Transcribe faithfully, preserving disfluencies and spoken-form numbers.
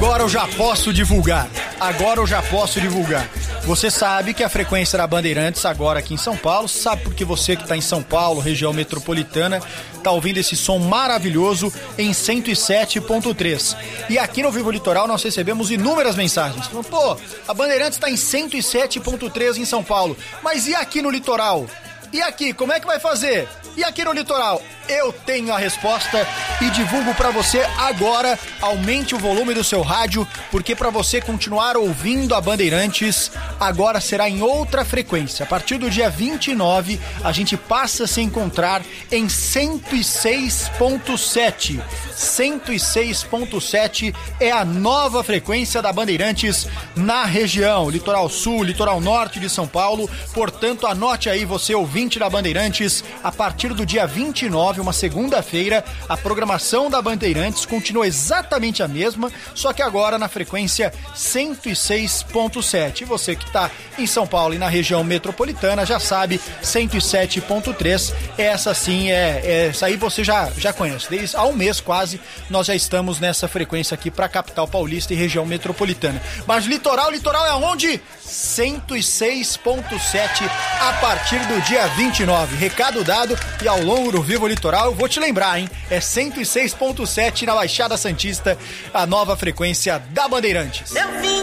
Agora eu já posso divulgar. Agora eu já posso divulgar. Você sabe que a frequência da Bandeirantes agora aqui em São Paulo, sabe porque você que está em São Paulo, região metropolitana, está ouvindo esse som maravilhoso em cento e sete ponto três. E aqui no Vivo Litoral nós recebemos inúmeras mensagens. Pô, a Bandeirantes está em cento e sete ponto três em São Paulo, mas e aqui no litoral? E aqui, como é que vai fazer? E aqui no litoral? Eu tenho a resposta e divulgo pra você agora. Aumente o volume do seu rádio, porque pra você continuar ouvindo a Bandeirantes, agora será em outra frequência. A partir do dia vinte e nove, a gente passa a se encontrar em cento e seis ponto sete. cento e seis ponto sete é a nova frequência da Bandeirantes na região, litoral sul, litoral norte de São Paulo. Portanto, anote aí, você ouvinte da Bandeirantes, a partir do dia vinte e nove, uma segunda-feira, a programação da Bandeirantes continua exatamente a mesma, só que agora na frequência cento e seis ponto sete. E você que está em São Paulo e na região metropolitana já sabe, cento e sete ponto três, essa sim é, é essa aí você já, já conhece. Desde há um mês quase nós já estamos nessa frequência aqui para a capital paulista e região metropolitana. Mas litoral, litoral é onde? cento e seis ponto sete a partir do dia vinte e nove. Recado dado, e ao longo do Vivo Litoral eu vou te lembrar, hein? É cento e seis ponto sete na Baixada Santista, a nova frequência da Bandeirantes. Eu vim